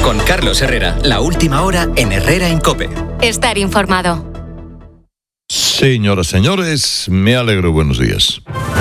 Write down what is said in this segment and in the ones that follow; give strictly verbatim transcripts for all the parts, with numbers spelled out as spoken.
Con Carlos Herrera, la última hora en Herrera en COPE. Estar informado. Señoras, señores, me alegro, buenos días.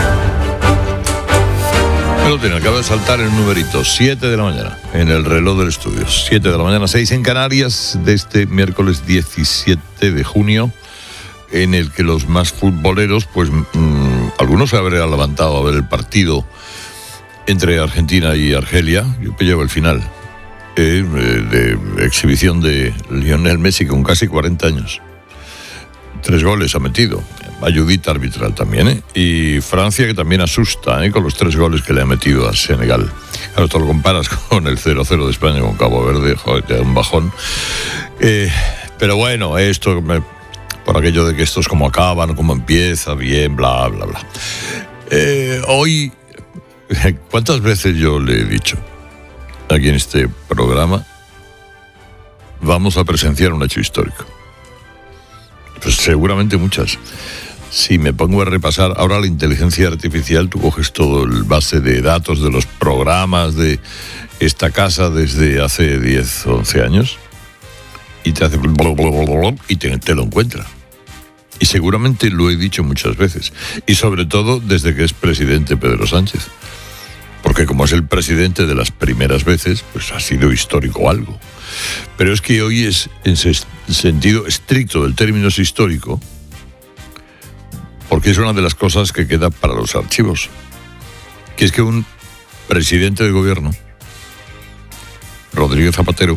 Me lo tiene, acaba de saltar el numerito, siete de la mañana, en el reloj del estudio. siete de la mañana, seis en Canarias, de este miércoles diecisiete de junio, en el que los más futboleros, pues mmm, algunos se habrían levantado a ver el partido entre Argentina y Argelia. Yo llevo el final, eh, de exhibición de Lionel Messi con casi cuarenta años. Tres goles ha metido, ayudita arbitral también, ¿eh? Y Francia, que también asusta, ¿eh? Con los tres goles que le ha metido a Senegal. Claro, esto lo comparas con el cero cero de España con Cabo Verde, joder, te da un bajón. Eh, pero bueno, esto, me, por aquello de que esto es como acaban, como empieza, bien, bla, bla, bla. Eh, hoy, ¿cuántas veces yo le he dicho aquí en este programa? Vamos a presenciar un hecho histórico. Pues seguramente muchas. Si me pongo a repasar ahora la inteligencia artificial, tú coges todo el base de datos de los programas de esta casa desde hace diez o once años y te hace y te, te lo encuentra. Y seguramente lo he dicho muchas veces. Y sobre todo desde que es presidente Pedro Sánchez. Porque como es el presidente de las primeras veces, pues ha sido histórico algo. Pero es que hoy es, en sentido estricto del término, es histórico, porque es una de las cosas que queda para los archivos, que es que un presidente de gobierno, Rodríguez Zapatero,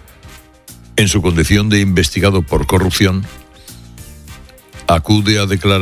en su condición de investigado por corrupción, acude a declarar